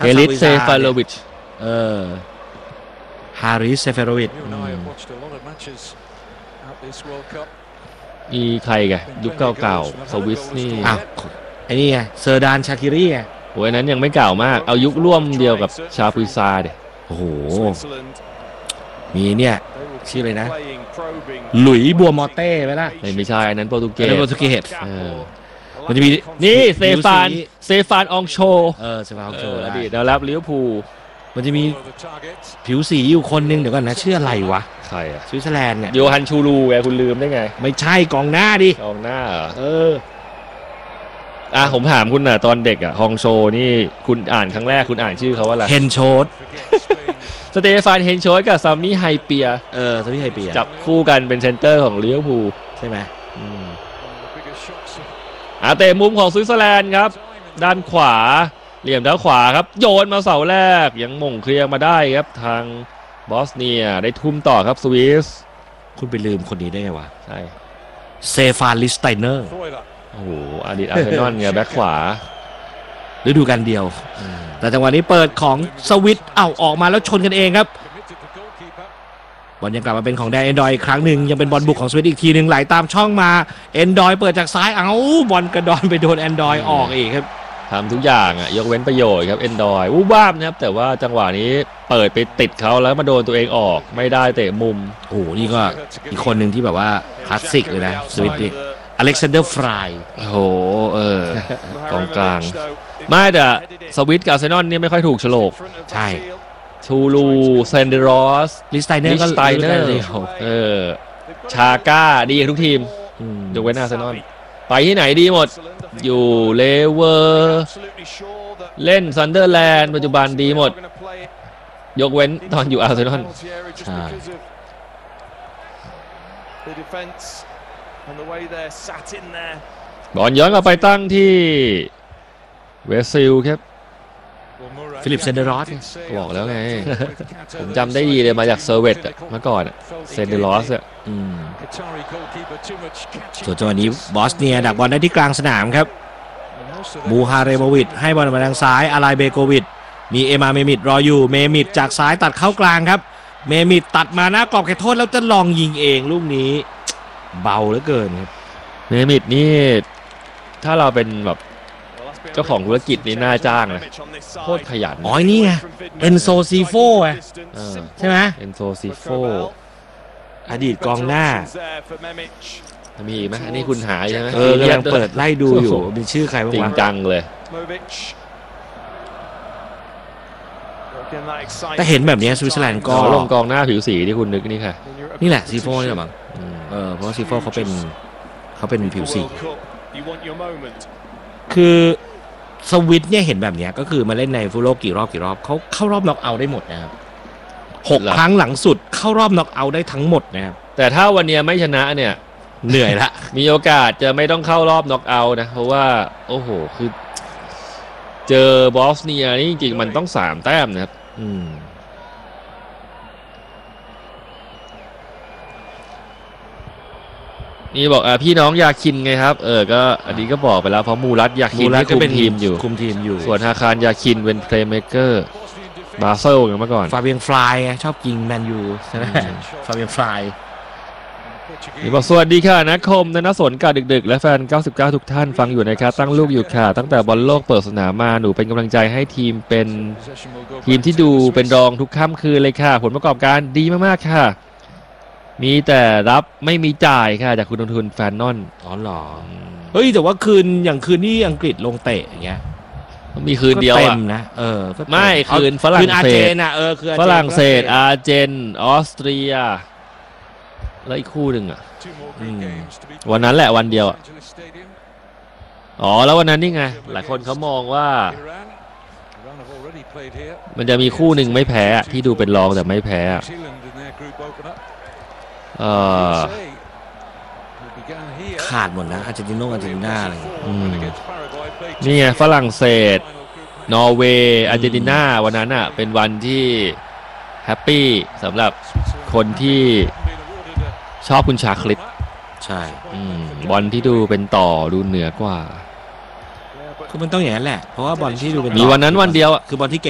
เฮลิสเซฟาโลวิชฮาริสเซฟาโลวิชมีใครกันยุคเก่าๆสวิสนี่ไอ้นี่ไงเซอร์ดานชาคิรีไงโอ้ยนั้นยังไม่เก่ามากเอายุคร่วมเดียวกับชาพุยซาเดโอ้โหมีเนี่ยชื่ออะไรนะหลุยบัวมอเต้ไหมล่ะไม่ใช่อันนั้นโปรตุเกสมันจะมีนี่เซฟานองโชเซฟานองโชอดีตดาวรับลิเวอร์พูลมันจะมีผิวสีอยู่คนนึงเดี๋ยวก่อนนะชื่ออะไรวะใครอะสวิตเซอร์แลนด์เนี่ยโยฮันชูรูไงคุณลืมได้ไงไม่ใช่กองหน้าดิกองหน้าผมถามคุณน่ะตอนเด็กฮองโชนี่คุณอ่านครั้งแรกคุณอ่านชื่อเขาว่าอะไรเฮนโชดสเตฟานเฮนโชดกับซัมมี่ไฮเปียซัมมี่ไฮเปียจับคู่กันเป็นเซนเตอร์ของลิเวอร์พูลใช่ไหมเตะมุมของสวิตเซอร์แลนด์ครับด้านขวาเหลี่ยมด้านขวาครับโยนมาเสาแรกยังมงเคลียร์มาได้ครับทางบอสเนียได้ทุ่มต่อครับสวิสคุณไปลืมคนนี้ได้ไงวะใช่เซฟานลิสไตเนอร์โอ้โหอดีตอาร์เซนอลไงแบ็คขวาฤดูกาลเดียวแต่จังหวะนี้เปิดของสวิตออกมาแล้วชนกันเองครับบอลยังกลับมาเป็นของแดนเอนดอยอีกครั้งหนึ่งยังเป็นบอลบุกของสวิตอีกทีหนึ่งไหลตามช่องมาเอนดอยเปิดจากซ้ายบอลกระดอนไปโดนเอนดอยออกอีกครับทำทุกอย่างยกเว้นประโยชน์ครับเอนดอยวูบวาบนะครับแต่ว่าจังหวะนี้เปิดไปติดเขาแล้วมาโดนตัวเองออกไม่ได้เตะมุมโอ้นี่ก็อีกคนหนึ่งที่แบบว่าคลาสสิกเลยนะสวิตนี่อเล็กซานเดอร์ฟรายโอ้โหกองกลางไม่แต่สวิตกับอาร์เซนอลนี่ไม่ค่อยถูกโฉลกใช่ชูลูเซนเดรอสลิสไตเนอร์ก็ชาก้าดีทุกทีมยกเว้นอาร์เซนอลไปที่ไหนดีหมดอยู่เลเวอร์เล่นซันเดอร์แลนด์ปัจจุบันดีหมดยกเว้นตอนอยู่อาร์เซนอลใช่บอลย้อนกลับไปตั้งที่เวสซิลครับฟิลิปเซนเดอรอสบอกแล้วไงผมจำได้ดีเลยมาจากเซอร์เวตเมื่อก่อนเซนเดอรอสส่วนจังหวะนี้บอสเนียดักบอลได้ที่กลางสนามครับมูฮาเรโมวิชให้บอลมาทางซ้ายอาลายเบโกวิชมีเอมาเมมิดรออยู่เมมิดจากซ้ายตัดเข้ากลางครับเมมิดตัดมาหน้ากรอบเขตโทษแล้วจะลองยิงเองลูกนี้เบาเหลือเกินครับเมมิดนี่ถ้าเราเป็นแบบเจ้าของธุรกิจนี่น่าจ้างนะโคตรขยันนี่ไงเอนโซซีโฟใช่ไหมเอนโซซีโฟอดีตกองหน้ามีอีกไหมอันนี้คุณหาใช่ไหมกำลังเปิดไล่ดูอยู่มีชื่อใครบ้างจริงจังเลยแต่เห็นแบบนี้สวิตเซอร์แลนด์ก็ลงกองหน้าผิวสีที่คุณนึกนี่ค่ะนี่แหละซีโฟนี่แหละมั้งเพราะซีโฟเขาเป็นผิวสีคือสวิตเนี่ยเห็นแบบนี้ก็คือมาเล่นในฟุตโลกกี่รอบเขาเข้ารอบน็อกเอาท์ได้หมดนะครับ6 ครั้งหลังสุดเข้ารอบน็อกเอาท์ได้ทั้งหมดนะครับแต่ถ้าวันนี้ไม่ชนะเนี่ยเหนื่อยละมีโอกาสจะไม่ต้องเข้ารอบน็อกเอาท์นะเพราะว่าโอ้โหคือเจอบอสเนียนี่จริงๆมันต้อง3 แต้มนะครับนี่บอกพี่น้องยาคินไงครับก็อันนี้ก็บอกไปแล้วเพราะมูรัตยาคินที่คุมทีมอยู่ส่วนฮาคารยาคินเป็นเพลย์เมเกอร์บาเซลอย่างเมื่อก่อนฟาเบียงฟลายไงชอบยิงแมนยูใช่ไหมฟาเบียงฟลายนี่บอกสวัสดีค่ะนะคมนสนกาดึกๆและแฟน99ทุกท่านฟังอยู่นะครับตั้งลูกอยู่ค่ะตั้งแต่บอลโลกเปิดสนามมาหนูเป็นกำลังใจให้ทีมเป็นทีมที่ดูเป็นรองทุกค่ำคืนเลยค่ะผลประกอบการดีมากๆค่ะมีแต่รับไม่มีจ่ายค่ะจากคุณลงทุนแฟนนอนหรอเฮ้ยแต่ว่าคืนที่อังกฤษลงเตะอย่างเงี้ยมีคืนเดียวนะไม่คืนฝรั่งเศสฝรั่งเศสอาร์เจนออสเตรียแล้วอีกคู่หนึ่งวันนั้นแหละวันเดียวแล้ววันนั้นนี่ไงหลายคนเขามองว่ามันจะมีคู่หนึ่งไม่แพ้ที่ดูเป็นรองแต่ไม่แพ้ขาดหมดนะอาร์เจนตินาอะไรนี่ไงฝรั่งเศสนอร์เวย์อาร์เจนตินาวันนั้นเป็นวันที่แฮปปี้สำหรับคนที่ชอบคุณชาคลิปใช่บอลที่ดูเป็นต่อดูเหนือกว่าคือมันต้องอย่างนั้นแหละเพราะว่าบอลที่ดูเป็นมีวันนั้นวันเดียวคือบอลที่เก่ง